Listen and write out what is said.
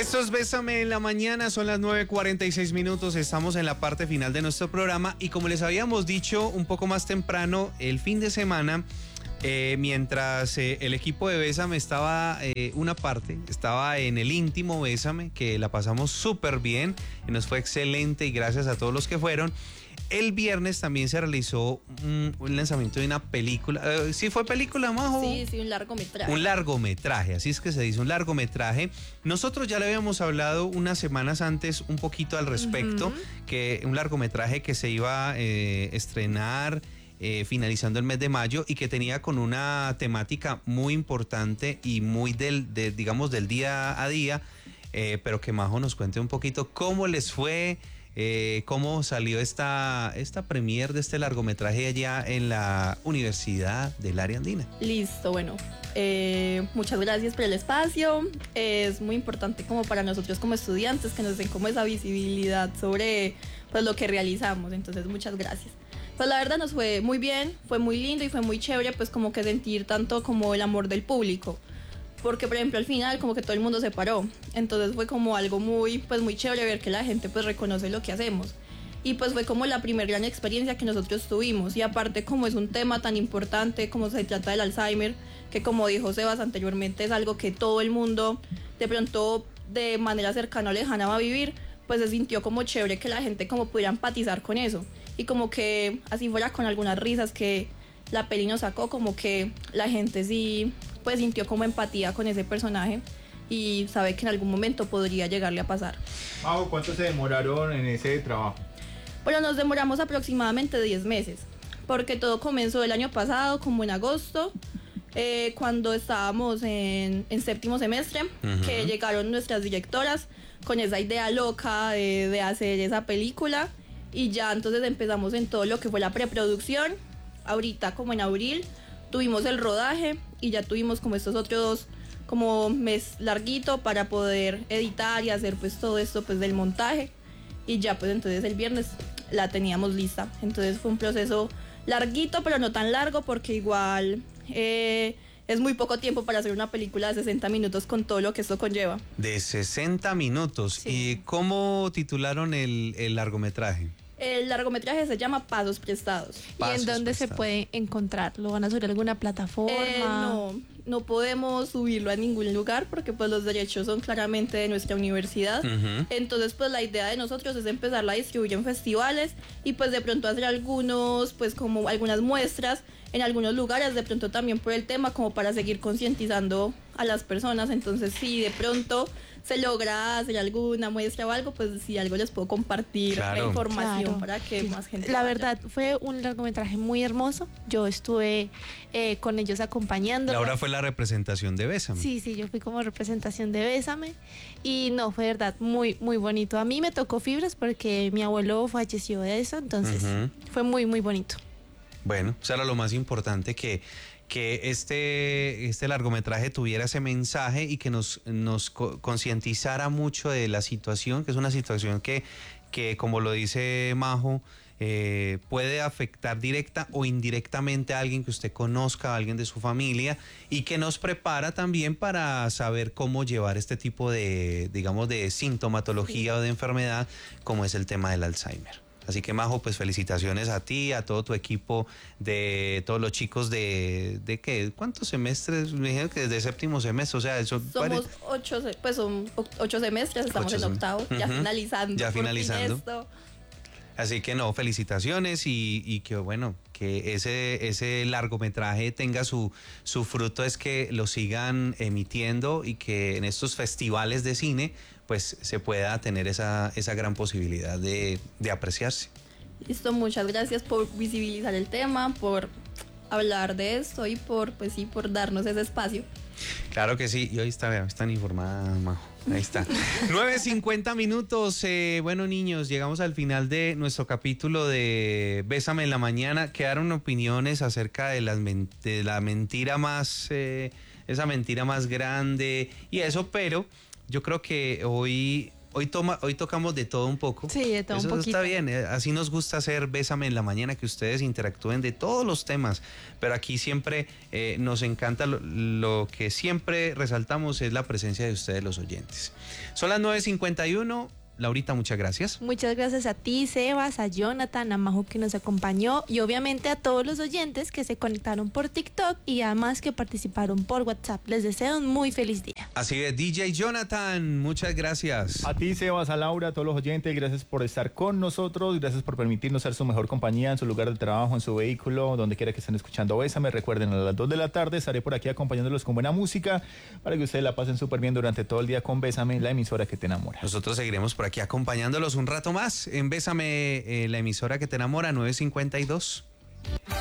Esto es Bésame en la Mañana, son las 9:46 minutos, estamos en la parte final de nuestro programa y como les habíamos dicho un poco más temprano, el fin de semana, mientras el equipo de Bésame estaba estaba en el íntimo Bésame, que la pasamos súper bien, y nos fue excelente y gracias a todos los que fueron. El viernes también se realizó un lanzamiento de una película. ¿Sí fue película, Majo? Sí, un largometraje. Un largometraje, así es que se dice, un largometraje. Nosotros ya le habíamos hablado unas semanas antes un poquito al respecto, que un largometraje que se iba a estrenar finalizando el mes de mayo y que tenía con una temática muy importante y muy digamos, del día a día, pero que Majo nos cuente un poquito cómo les fue. ¿Cómo salió esta premier de este largometraje allá en la Universidad del Área Andina? Listo, bueno, muchas gracias por el espacio. Es muy importante como para nosotros como estudiantes que nos den como esa visibilidad sobre pues lo que realizamos, entonces muchas gracias. Pues la verdad nos fue muy bien, fue muy lindo y fue muy chévere pues como que sentir tanto como el amor del público. Porque, por ejemplo, al final como que todo el mundo se paró. Entonces fue como algo muy chévere ver que la gente pues reconoce lo que hacemos. Y pues fue como la primera gran experiencia que nosotros tuvimos. Y aparte como es un tema tan importante como se trata del Alzheimer, que como dijo Sebas anteriormente es algo que todo el mundo de pronto de manera cercana o lejana va a vivir, pues se sintió como chévere que la gente como pudiera empatizar con eso. Y como que así fuera con algunas risas que la peli nos sacó, como que la gente sí pues sintió como empatía con ese personaje y sabe que en algún momento podría llegarle a pasar. Majo, ¿cuánto se demoraron en ese trabajo? Bueno, nos demoramos aproximadamente 10 meses, porque todo comenzó el año pasado, como en agosto, cuando estábamos en séptimo semestre, que llegaron nuestras directoras con esa idea loca de hacer esa película, y ya entonces empezamos en todo lo que fue la preproducción. Ahorita como en abril tuvimos el rodaje y ya tuvimos como estos otros como mes larguito para poder editar y hacer pues todo esto pues del montaje, y ya pues entonces el viernes la teníamos lista. Entonces fue un proceso larguito, pero no tan largo, porque igual es muy poco tiempo para hacer una película de 60 minutos con todo lo que esto conlleva. De 60 minutos. Sí. ¿Y cómo titularon el largometraje? El largometraje se llama Pasos Prestados. ¿Y en dónde se puede encontrar? ¿Lo van a subir a alguna plataforma? No podemos subirlo a ningún lugar porque pues los derechos son claramente de nuestra universidad. Entonces pues la idea de nosotros es empezarla a distribuir en festivales y pues de pronto hacer algunos, pues como algunas muestras en algunos lugares, de pronto también por el tema, como para seguir concientizando a las personas. Entonces si de pronto se logra hacer alguna muestra o algo, pues si algo les puedo compartir la información para que más gente la vaya. verdad fue un largometraje muy hermoso. Yo estuve con ellos acompañando. Laura fue la representación de Bésame. Sí, yo fui como representación de Bésame y no, fue verdad muy bonito. A mí me tocó fibras porque mi abuelo falleció de eso, entonces fue muy bonito. Bueno, eso era lo más importante, que este largometraje tuviera ese mensaje y que nos concientizara mucho de la situación, que es una situación que como lo dice Majo, puede afectar directa o indirectamente a alguien que usted conozca, a alguien de su familia, y que nos prepara también para saber cómo llevar este tipo de, digamos, de sintomatología o de enfermedad, como es el tema del Alzheimer. Así que Majo, pues felicitaciones a ti, a todo tu equipo, de todos los chicos de ¿qué? ¿Cuántos semestres? Me dijeron que desde séptimo semestre, o sea, eso somos 8, pues son 8 semestres, estamos en octavo, ya finalizando. Ya finalizando. Así que no, felicitaciones y que bueno, que ese largometraje tenga su fruto, es que lo sigan emitiendo y que en estos festivales de cine pues se pueda tener esa gran posibilidad de apreciarse. Listo, muchas gracias por visibilizar el tema, por hablar de esto y por darnos ese espacio. Claro que sí, y hoy están informada, Majo. Ahí está. 9:50 minutos. Bueno, niños, llegamos al final de nuestro capítulo de Bésame en la Mañana. Quedaron opiniones acerca de la mentira más, esa mentira más grande y eso, pero yo creo que hoy Hoy tocamos de todo un poco. Sí, de todo Eso un poquito. está bien, así nos gusta hacer Bésame en la mañana, que ustedes interactúen de todos los temas, pero aquí siempre nos encanta, lo que siempre resaltamos es la presencia de ustedes los oyentes. Son las 9:51. Laurita, muchas gracias. Muchas gracias a ti, Sebas, a Jonathan, a Majo que nos acompañó y obviamente a todos los oyentes que se conectaron por TikTok y además que participaron por WhatsApp. Les deseo un muy feliz día. Así es, DJ Jonathan, muchas gracias. A ti, Sebas, a Laura, a todos los oyentes, gracias por estar con nosotros, gracias por permitirnos ser su mejor compañía en su lugar de trabajo, en su vehículo, donde quiera que estén escuchando Bésame. Recuerden, a las 2 de la tarde estaré por aquí acompañándolos con buena música para que ustedes la pasen súper bien durante todo el día con Bésame, la emisora que te enamora. Nosotros seguiremos por aquí acompañándolos un rato más en Bésame, la emisora que te enamora, 9:52.